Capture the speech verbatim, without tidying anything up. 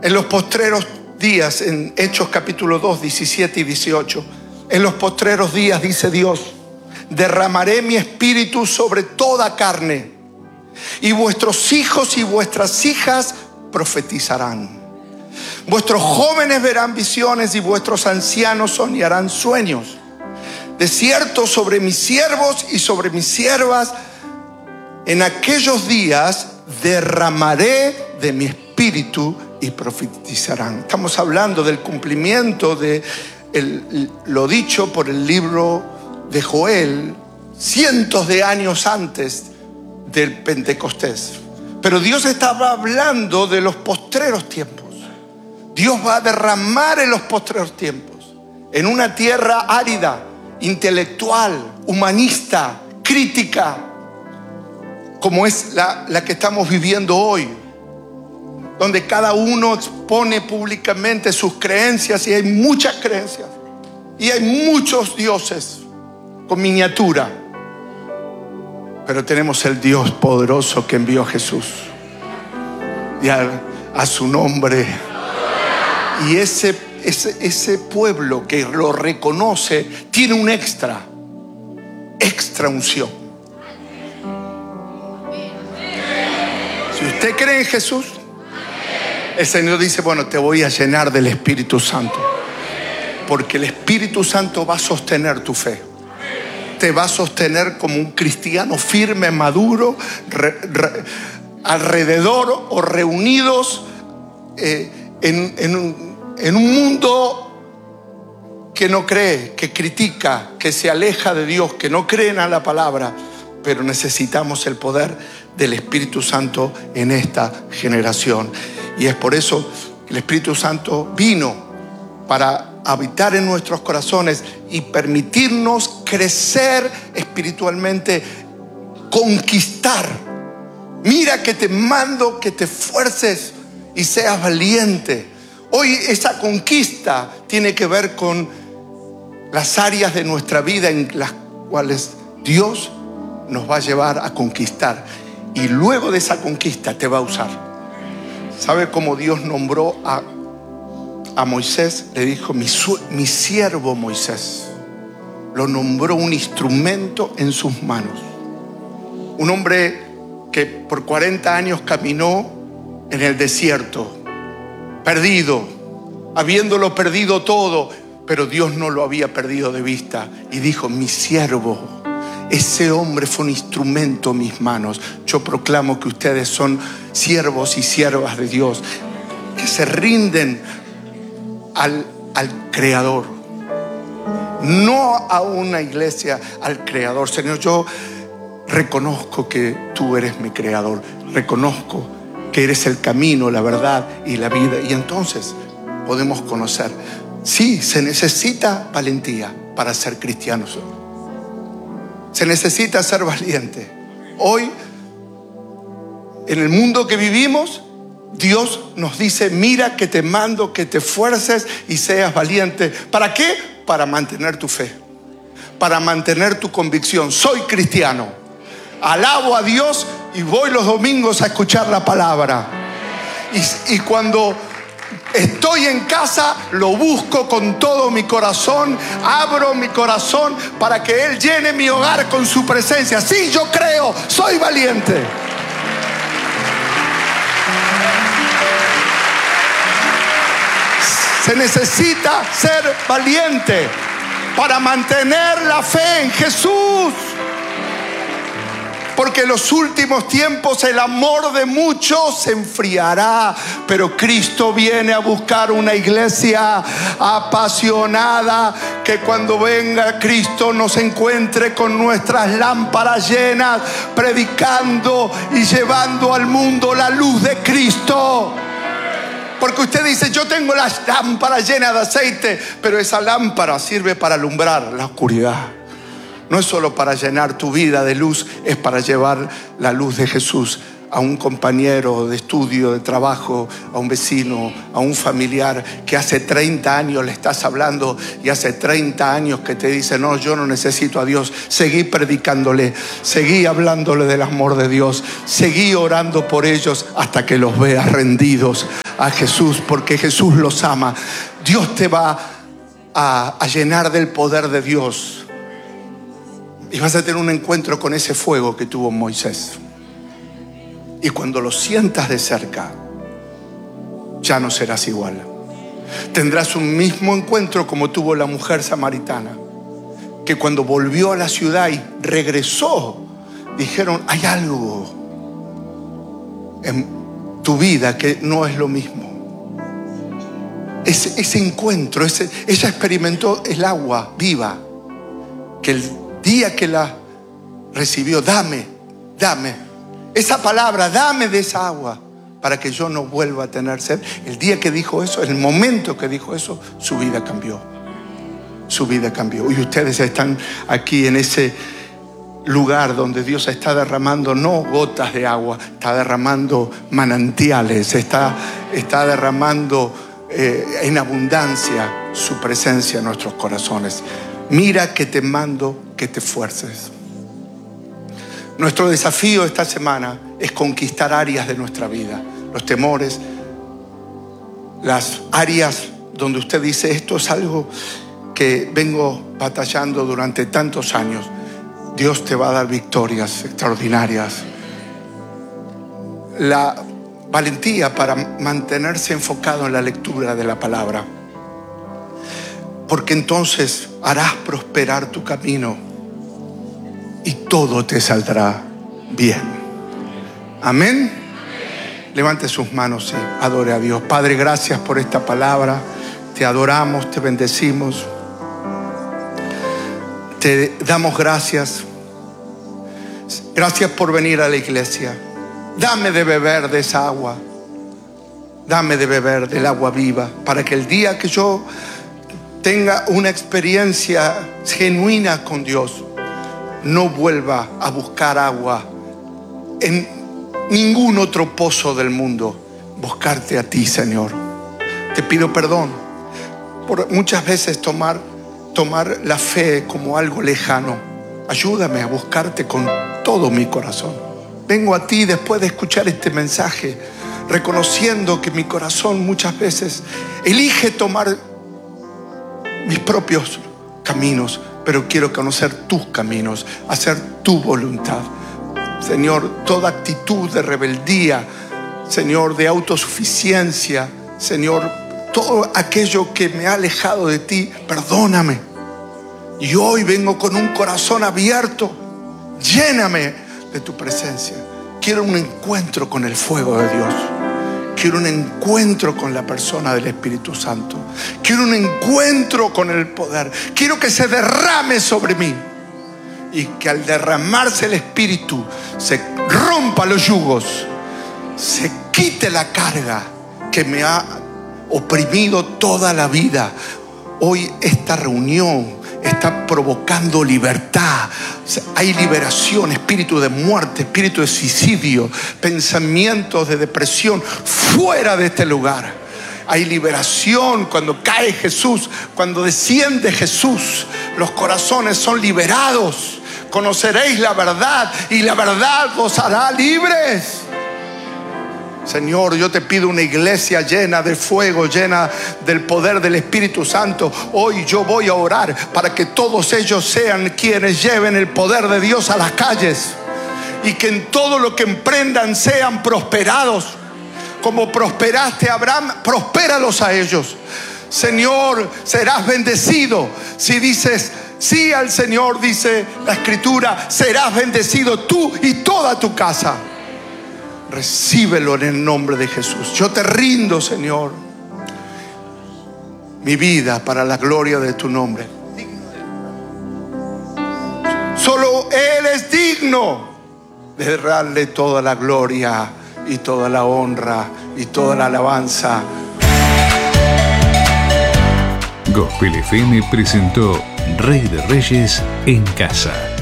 En los postreros días, en Hechos capítulo dos, diecisiete y dieciocho, en los postreros días, dice Dios, derramaré mi espíritu sobre toda carne, y vuestros hijos y vuestras hijas profetizarán. Vuestros jóvenes verán visiones y vuestros ancianos soñarán sueños. De cierto, sobre mis siervos y sobre mis siervas, en aquellos días derramaré de mi espíritu y profetizarán. Estamos hablando del cumplimiento de el, lo dicho por el libro de Joel cientos de años antes del Pentecostés. Pero Dios estaba hablando de los postreros tiempos. Dios va a derramar en los postreros tiempos, en una tierra árida, intelectual, humanista, crítica, como es la, la que estamos viviendo hoy, donde cada uno expone públicamente sus creencias, y hay muchas creencias, y hay muchos dioses con miniatura, pero tenemos el Dios poderoso que envió a Jesús, y a, a su nombre. Y ese, ese, ese pueblo que lo reconoce tiene un extra, extra unción. Si usted cree en Jesús, el Señor dice, bueno, te voy a llenar del Espíritu Santo, porque el Espíritu Santo va a sostener tu fe. Te va a sostener como un cristiano firme, maduro, re, re, alrededor o reunidos eh, en, en, un, en un mundo que no cree, que critica, que se aleja de Dios, que no creen a la palabra. Pero necesitamos el poder del Espíritu Santo en esta generación. Y es por eso que el Espíritu Santo vino para habitar en nuestros corazones y permitirnos crecer espiritualmente, conquistar. Mira que te mando que te esfuerces y seas valiente. Hoy esa conquista tiene que ver con las áreas de nuestra vida en las cuales Dios nos va a llevar a conquistar, y luego de esa conquista te va a usar. ¿Sabe cómo Dios nombró a, a Moisés? Le dijo mi, mi siervo Moisés. Lo nombró un instrumento en sus manos. Un hombre que por cuarenta años caminó en el desierto, perdido, habiéndolo perdido todo, pero Dios no lo había perdido de vista, y dijo, mi siervo. Ese hombre fue un instrumento en mis manos. Yo proclamo que ustedes son siervos y siervas de Dios, que se rinden al, al Creador, no a una iglesia, al Creador. Señor, yo reconozco que tú eres mi Creador, reconozco que eres el camino, la verdad y la vida, y entonces podemos conocer. Sí, se necesita valentía para ser cristianos. Se necesita ser valiente. Hoy, en el mundo que vivimos, Dios nos dice, mira que te mando que te esfuerces y seas valiente. ¿Para qué? Para mantener tu fe, para mantener tu convicción. Soy cristiano, alabo a Dios y voy los domingos a escuchar la palabra. Y, y cuando estoy en casa, lo busco con todo mi corazón, abro mi corazón para que Él llene mi hogar con su presencia. Sí, yo creo, soy valiente. Se necesita ser valiente para mantener la fe en Jesús. Porque en los últimos tiempos el amor de muchos se enfriará, pero Cristo viene a buscar una iglesia apasionada, que cuando venga Cristo nos encuentre con nuestras lámparas llenas, predicando y llevando al mundo la luz de Cristo. Porque usted dice, yo tengo las lámparas llenas de aceite, pero esa lámpara sirve para alumbrar la oscuridad. No es solo para llenar tu vida de luz, es para llevar la luz de Jesús a un compañero de estudio, de trabajo, a un vecino, a un familiar que hace treinta años le estás hablando y hace treinta años que te dice, no, yo no necesito a Dios. Seguí predicándole, seguí hablándole del amor de Dios, seguí orando por ellos hasta que los veas rendidos a Jesús, porque Jesús los ama. Dios te va a, a llenar del poder de Dios. Y vas a tener un encuentro con ese fuego que tuvo Moisés. Y cuando lo sientas de cerca, ya no serás igual. Tendrás un mismo encuentro como tuvo la mujer samaritana, que cuando volvió a la ciudad y regresó, dijeron: hay algo en tu vida que no es lo mismo. Ese, ese encuentro, ese, ella experimentó el agua viva, que el día que la recibió, dame, dame esa palabra, dame de esa agua para que yo no vuelva a tener sed. El día que dijo eso, el momento que dijo eso, su vida cambió. Su vida cambió. Y ustedes están aquí en ese lugar donde Dios está derramando no gotas de agua, está derramando manantiales, está, está derramando eh, en abundancia su presencia en nuestros corazones. Mira que te mando que te esfuerces. Nuestro desafío esta semana es conquistar áreas de nuestra vida, los temores, las áreas donde usted dice: esto es algo que vengo batallando durante tantos años. Dios te va a dar victorias extraordinarias. La valentía para mantenerse enfocado en la lectura de la palabra, porque entonces harás prosperar tu camino y todo te saldrá bien. Amén. Levante sus manos y adore a Dios. Padre, gracias por esta palabra. Te adoramos, te bendecimos. Te damos gracias. Gracias por venir a la iglesia. Dame de beber de esa agua. Dame de beber del agua viva, para que el día que yo tenga una experiencia genuina con Dios, no vuelva a buscar agua en ningún otro pozo del mundo. Buscarte a ti, Señor. Te pido perdón por muchas veces tomar, tomar la fe como algo lejano. Ayúdame a buscarte con todo mi corazón. Vengo a ti después de escuchar este mensaje, reconociendo que mi corazón muchas veces elige tomar mis propios caminos, pero quiero conocer tus caminos, hacer tu voluntad. Señor, toda actitud de rebeldía, Señor, de autosuficiencia, Señor, todo aquello que me ha alejado de ti, perdóname. Y hoy vengo con un corazón abierto. Lléname de tu presencia. Quiero un encuentro con el fuego de Dios. Quiero un encuentro con la persona del Espíritu Santo. Quiero un encuentro con el poder. Quiero que se derrame sobre mí. Y que al derramarse el Espíritu se rompa los yugos. Se quite la carga que me ha oprimido toda la vida. Hoy esta reunión está provocando libertad. Hay liberación, espíritu de muerte, espíritu de suicidio, pensamientos de depresión fuera de este lugar. Hay liberación cuando cae Jesús, cuando desciende Jesús. Los corazones son liberados. Conoceréis la verdad y la verdad os hará libres. Señor, yo te pido una iglesia llena de fuego, llena del poder del Espíritu Santo. Hoy yo voy a orar para que todos ellos sean quienes lleven el poder de Dios a las calles, y que en todo lo que emprendan sean prosperados. Como prosperaste a Abraham, prospéralos a ellos. Señor, serás bendecido. Si dices sí al Señor, dice la Escritura, serás bendecido tú y toda tu casa. Recíbelo en el nombre de Jesús. Yo te rindo, Señor, mi vida para la gloria de tu nombre. Solo Él es digno de darle toda la gloria y toda la honra y toda la alabanza. Gospel F M presentó Rey de Reyes en Casa.